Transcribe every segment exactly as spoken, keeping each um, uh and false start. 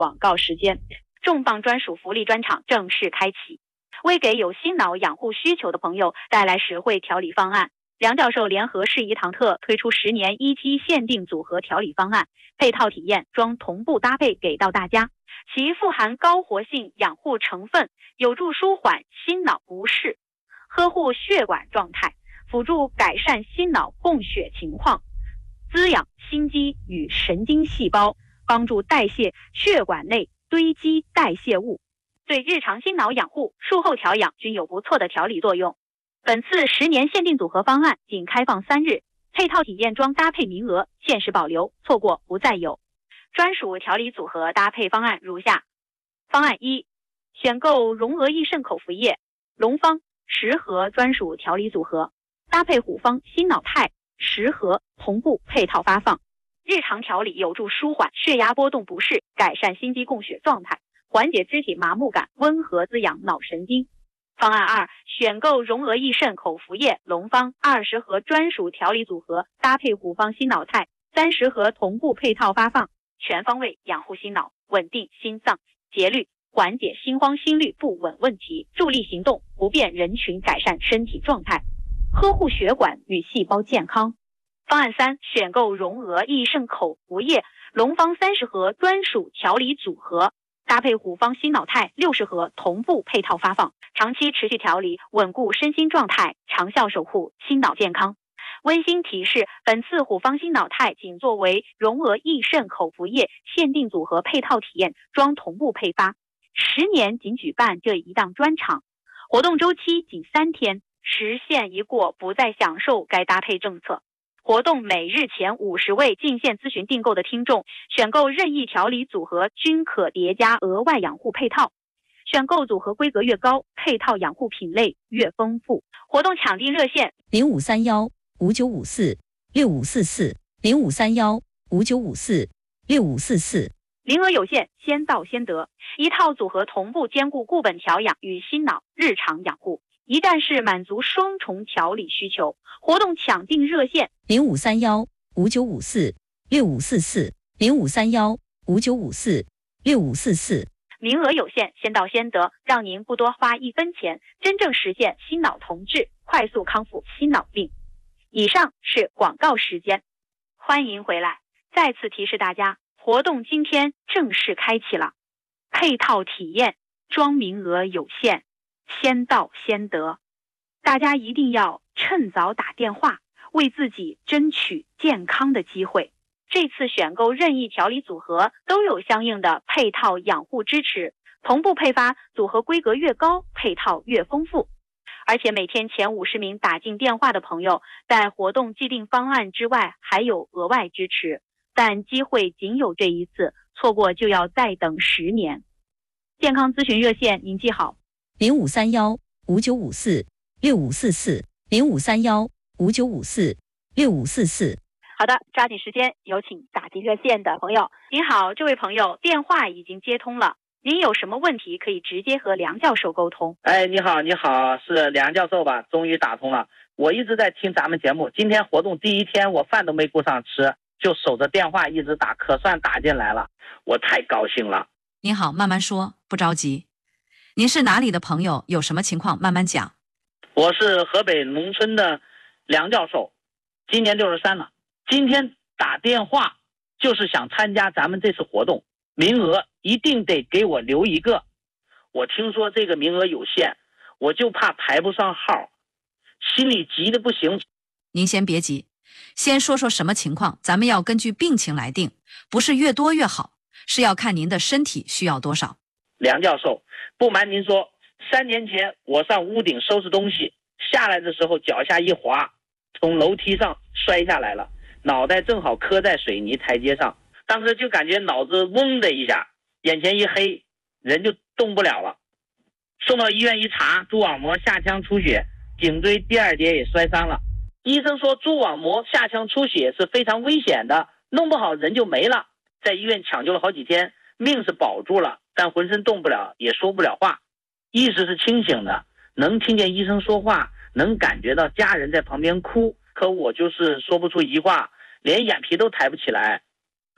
广告时间，重磅专属福利专场正式开启，为给有心脑养护需求的朋友带来实惠调理方案。梁教授联合适宜堂特推出十年一期限定组合调理方案，配套体验装同步搭配给到大家，其富含高活性养护成分，有助舒缓心脑不适，呵护血管状态，辅助改善心脑供血情况，滋养心肌与神经细胞，帮助代谢血管内堆积代谢物，对日常心脑养护、术后调养均有不错的调理作用。本次十年限定组合方案仅开放三日，配套体验装搭配名额限时保留，错过不再有。专属调理组合搭配方案如下：方案一，选购荣额益肾口服液、龙方十盒专属调理组合，搭配虎方心脑肽十盒同步配套发放，日常调理有助舒缓血压波动不适，改善心肌供血状态，缓解肢体麻木感，温和滋养脑神经。方案二，选购荣额益肾口服液、龙方二十盒专属调理组合，搭配虎方心脑肽三十盒同步配套发放，全方位养护心脑，稳定心脏节律，缓解心慌心律不稳问题，助力行动不便人群改善身体状态，呵护血管与细胞健康。方案三，选购荣额益肾口服液、龙方三十盒专属调理组合，搭配虎方心脑肽六十盒同步配套发放，长期持续调理，稳固身心状态，长效守护心脑健康。温馨提示，本次虎方心脑肽仅作为荣额益肾口服液限定组合配套体验装同步配发，十年仅举办这一档专场，活动周期仅三天，时限一过不再享受该搭配政策。活动每日前五十位进线咨询订购的听众，选购任意调理组合均可叠加额外养护配套，选购组合规格越高，配套养护品类越丰富。活动抢订热线零五三幺五九五四六五四四零五三幺五九五四六五四四， 名额有限，先到先得。一套组合同步兼顾固本调养与心脑日常养护，一站式满足双重调理需求。活动抢订热线零五三幺五九五四六五四四零五三幺五九五四六五四四。 名额有限，先到先得，让您不多花一分钱，真正实现心脑同治，快速康复心脑病。以上是广告时间，欢迎回来。再次提示大家，活动今天正式开启了，配套体验装名额有限，先到先得，大家一定要趁早打电话，为自己争取健康的机会。这次选购任意调理组合都有相应的配套养护支持，同步配发，组合规格越高，配套越丰富。而且每天前五十名打进电话的朋友，在活动既定方案之外还有额外支持，但机会仅有这一次，错过就要再等十年。健康咨询热线您记好， 零五三幺五九五四六五四四零五三幺五九五四六五四四。 好的，抓紧时间，有请打进热线的朋友。您好，这位朋友，电话已经接通了，您有什么问题可以直接和梁教授沟通。 哎，你好，你好，是梁教授吧？终于打通了。我一直在听咱们节目，今天活动第一天，我饭都没顾上吃，就守着电话一直打，可算打进来了，我太高兴了。 您好，慢慢说，不着急。您是哪里的朋友？有什么情况慢慢讲。 我是河北农村的梁教授，今年六十三了。今天打电话就是想参加咱们这次活动，名额一定得给我留一个。我听说这个名额有限，我就怕排不上号，心里急得不行。 您先别急，先说说什么情况，咱们要根据病情来定，不是越多越好，是要看您的身体需要多少。 梁教授，不瞒您说，三年前我上屋顶收拾东西，下来的时候脚下一滑，从楼梯上摔下来了，脑袋正好磕在水泥台阶上，当时就感觉脑子嗡的一下，眼前一黑，人就动不了了。送到医院一查，蛛网膜下腔出血，颈椎第二节也摔伤了。医生说蛛网膜下腔出血是非常危险的，弄不好人就没了。在医院抢救了好几天，命是保住了，但浑身动不了，也说不了话。意识是清醒的，能听见医生说话，能感觉到家人在旁边哭，可我就是说不出一句话，连眼皮都抬不起来。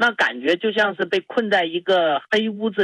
那感觉就像是被困在一个黑屋子